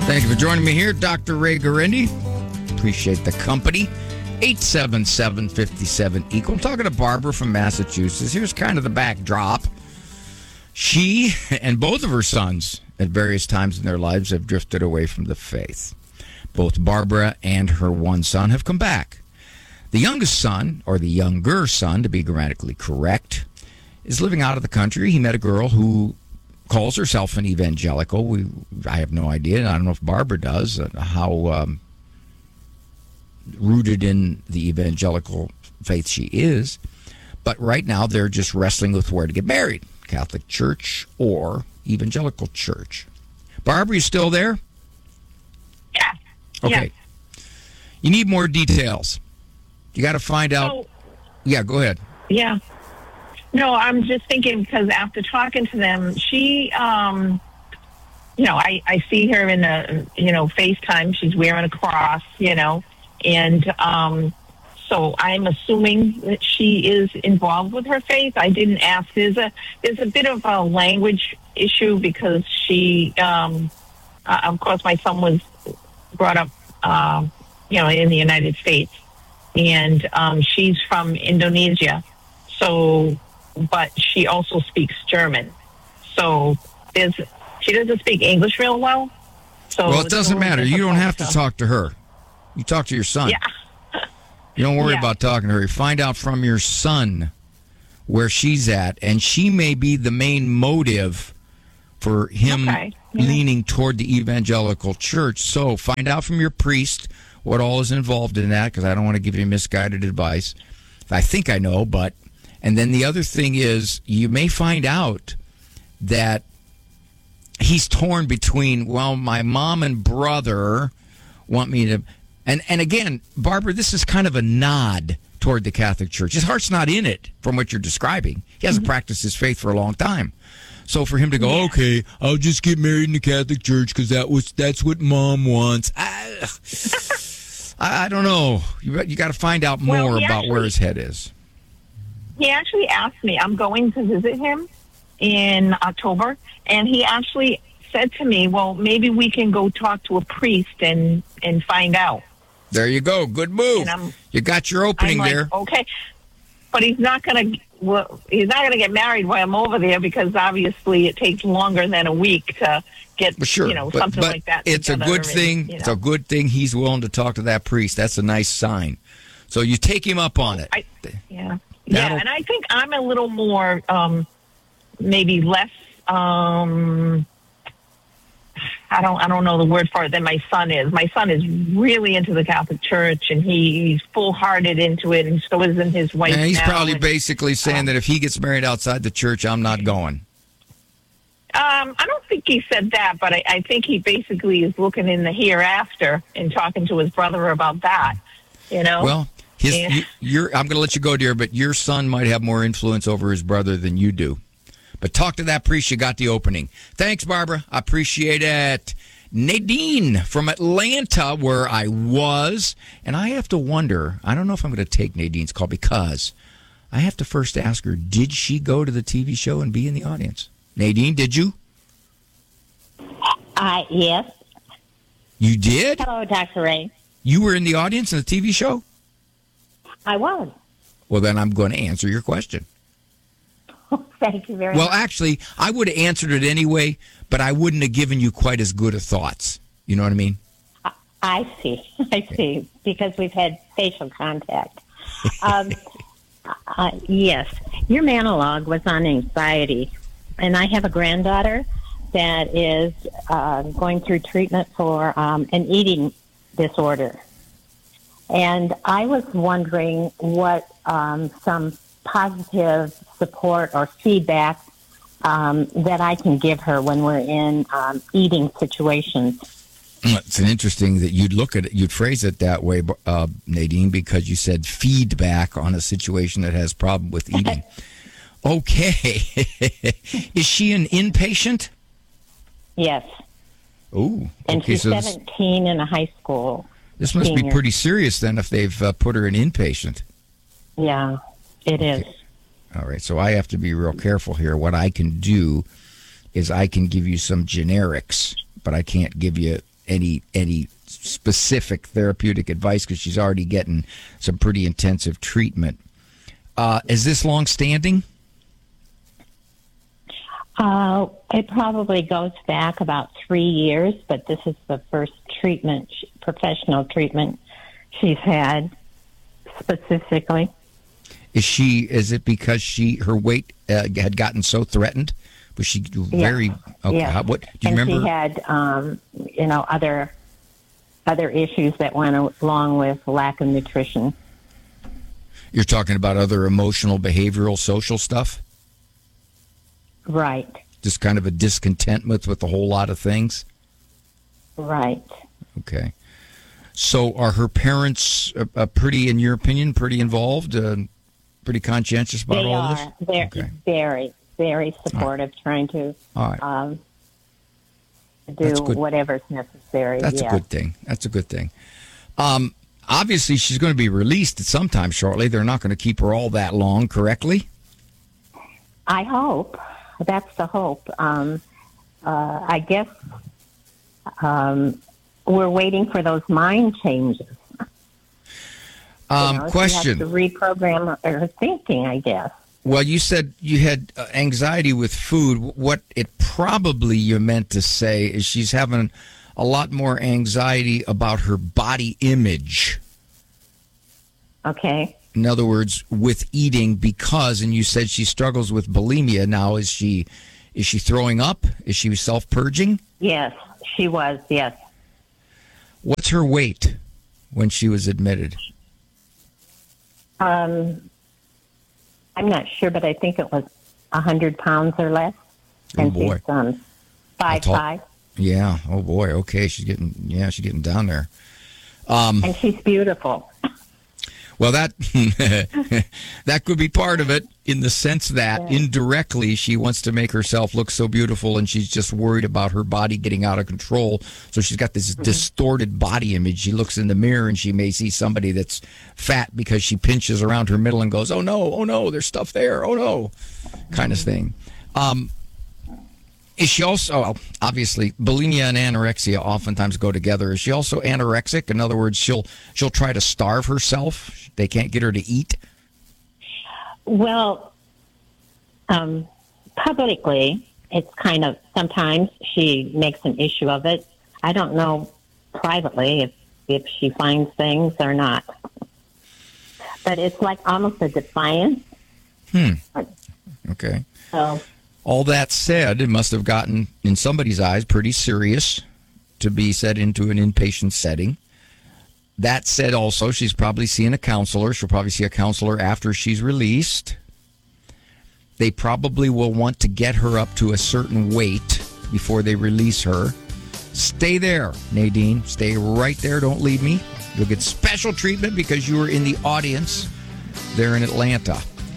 Thank you for joining me here, Dr. Ray Guarendi. Appreciate the company. 877-57-EQUAL. I'm talking to Barbara from Massachusetts. Here's kind of the backdrop. She and both of her sons at various times in their lives have drifted away from the faith. Both Barbara and her one son have come back. The youngest son, or the younger son, to be grammatically correct, is living out of the country. He met a girl who calls herself an evangelical. I have no idea. I don't know if Barbara does, how rooted in the evangelical faith she is. But right now they're just wrestling with where to get married, Catholic Church or evangelical church. Barbara, you still there? Yeah. Okay. Yeah. You need more details. You got to find out. Yeah, go ahead. Yeah. No, I'm just thinking because after talking to them, she, I see her in the, FaceTime. She's wearing a cross, and so I'm assuming that she is involved with her faith. I didn't ask. There's a bit of a language issue because she, of course, my son was brought up, in the United States, and she's from Indonesia, but she also speaks German. So she doesn't speak English real well. Well, it doesn't matter. You don't have to talk to her. You talk to your son. Yeah. You don't worry about talking to her. You find out from your son where she's at, and she may be the main motive for him leaning toward the evangelical church. So find out from your priest what all is involved in that, because I don't want to give you misguided advice. I think I know, and then the other thing is you may find out that he's torn between, my mom and brother want me to... And again, Barbara, this is kind of a nod toward the Catholic Church. His heart's not in it from what you're describing. He hasn't practiced his faith for a long time. So for him to go, okay, I'll just get married in the Catholic Church because that's what Mom wants. I don't know. You got to find out more about where his head is. He actually asked me. I'm going to visit him in October, and he actually said to me, well, maybe we can go talk to a priest and find out. There you go. Good move. You got your opening there. Okay, but he's not going to get married while I'm over there because obviously it takes longer than a week to get something like that. It's a good thing. It's a good thing he's willing to talk to that priest. That's a nice sign. So you take him up on it. And I think I'm a little more, maybe less. I don't know the word for it than my son is. My son is really into the Catholic Church, and he's full-hearted into it, and so isn't his wife. And he's probably basically saying that if he gets married outside the church, I'm not going. I don't think he said that, but I think he basically is looking in the hereafter and talking to his brother about that. Well, I'm going to let you go, dear, but your son might have more influence over his brother than you do. But talk to that priest. You got the opening. Thanks, Barbara. I appreciate it. Nadine from Atlanta, where I was. And I have to wonder, I don't know if I'm going to take Nadine's call because I have to first ask her, did she go to the TV show and be in the audience? Nadine, did you? Yes. You did? Hello, Dr. Ray. You were in the audience in the TV show? I was. Well, then I'm going to answer your question. Thank you very much. Well, actually, I would have answered it anyway, but I wouldn't have given you quite as good of thoughts. You know what I mean? I see. Because we've had facial contact. Yes. Your monologue was on anxiety. And I have a granddaughter that is going through treatment for an eating disorder. And I was wondering what some positive support or feedback that I can give her when we're in eating situations. It's interesting that you'd phrase it that way, Nadine, because you said feedback on a situation that has problem with eating. Okay. Is she an inpatient? Yes. Oh, and she's 17 in a high school. This must be pretty serious then if they've put her in inpatient. Yeah, it is. All right, so I have to be real careful here. What I can do is I can give you some generics, but I can't give you any specific therapeutic advice because she's already getting some pretty intensive treatment. Is this long-standing? It probably goes back about 3 years, but this is the first professional treatment she's had specifically. Is it because her weight had gotten so threatened? Was she very okay? Yeah. What do you remember? She had other issues that went along with lack of nutrition. You're talking about other emotional, behavioral, social stuff? Right. Just kind of a discontentment with a whole lot of things? Right. Okay. So are her parents pretty, in your opinion, pretty involved, pretty conscientious about all this? They're very, very supportive, trying to do whatever's necessary. That's a good thing. That's a good thing. Obviously, she's going to be released at some time shortly. They're not going to keep her all that long, correctly? I hope. That's the hope. I guess we're waiting for those mind changes. Question. She has to reprogram her thinking, I guess. Well, you said you had anxiety with food. What it probably you meant to say is she's having a lot more anxiety about her body image. Okay. In other words, with eating because, and you said she struggles with bulimia now. Is she throwing up? Is she self-purging? Yes, she was, yes. What's her weight when she was admitted? I'm not sure, but I think it was 100 pounds or less. And boy. she's 5'5". Yeah. Oh boy. Okay. She's getting down there. And she's beautiful. Well, that could be part of it in the sense that indirectly she wants to make herself look so beautiful and she's just worried about her body getting out of control. So she's got this distorted body image. She looks in the mirror and she may see somebody that's fat because she pinches around her middle and goes, oh no, there's stuff there. Oh no, kind of thing. Is she also, obviously, bulimia and anorexia oftentimes go together. Is she also anorexic? In other words, she'll try to starve herself. They can't get her to eat. Well, publicly, it's kind of, sometimes she makes an issue of it. I don't know privately if she finds things or not. But it's like almost a defiance. Okay. So... All that said, it must have gotten, in somebody's eyes, pretty serious to be set into an inpatient setting. That said, also, she's probably seeing a counselor. She'll probably see a counselor after she's released. They probably will want to get her up to a certain weight before they release her. Stay there, Nadine. Stay right there. Don't leave me. You'll get special treatment because you were in the audience there in Atlanta.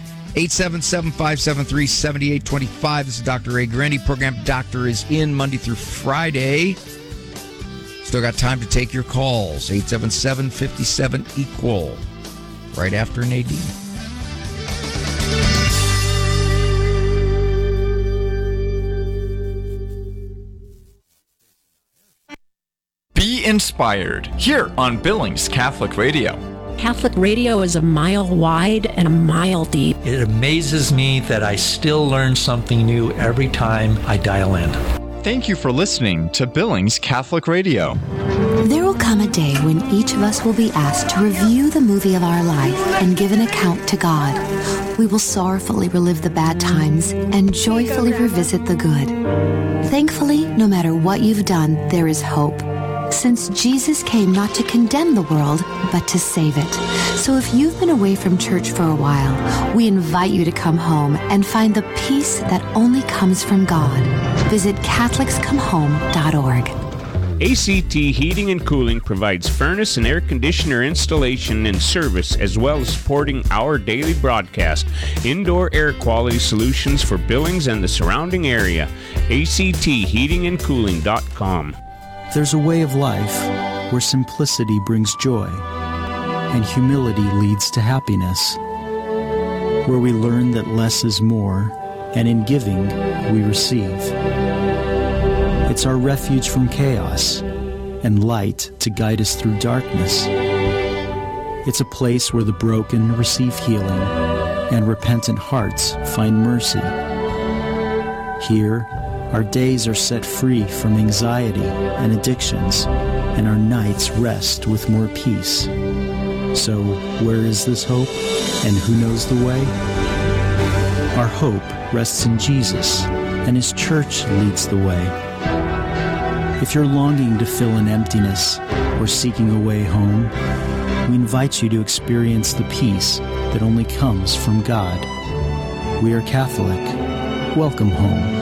877-573-7825. This is Dr. Ray Guarendi. Program Doctor is in Monday through Friday. Still got time to take your calls. 877-57-EQUAL. Right after Nadine. Be inspired here on Billings Catholic Radio. Catholic radio is a mile wide and a mile deep. It amazes me that I still learn something new every time I dial in. Thank you for listening to Billings Catholic Radio. There will come a day when each of us will be asked to review the movie of our life and give an account to God. We will sorrowfully relive the bad times and joyfully revisit the good. Thankfully, no matter what you've done, there is hope. Since Jesus came not to condemn the world, but to save it. So if you've been away from church for a while, we invite you to come home and find the peace that only comes from God. Visit CatholicsComeHome.org. ACT Heating and Cooling provides furnace and air conditioner installation and service, as well as supporting our daily broadcast. Indoor air quality solutions for Billings and the surrounding area. ACTHeatingandCooling.com. There's a way of life where simplicity brings joy and humility leads to happiness, where we learn that less is more, and in giving, we receive. It's our refuge from chaos and light to guide us through darkness. It's a place where the broken receive healing and repentant hearts find mercy. Here, our days are set free from anxiety and addictions, and our nights rest with more peace. So, where is this hope, and who knows the way? Our hope rests in Jesus, and His church leads the way. If you're longing to fill an emptiness or seeking a way home, we invite you to experience the peace that only comes from God. We are Catholic. Welcome home.